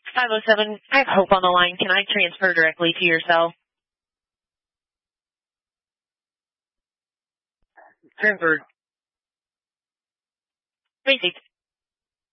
507, I have Hope on the line. Can I transfer directly to your cell? Transferred. Basic.